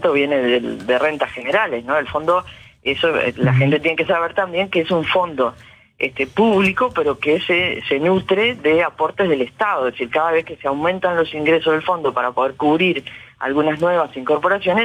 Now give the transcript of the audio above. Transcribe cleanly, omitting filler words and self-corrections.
4% viene de rentas generales, ¿no? El fondo, eso la gente tiene que saber también que es un fondo público, pero que se nutre de aportes del Estado. Es decir, cada vez que se aumentan los ingresos del fondo para poder cubrir algunas nuevas incorporaciones,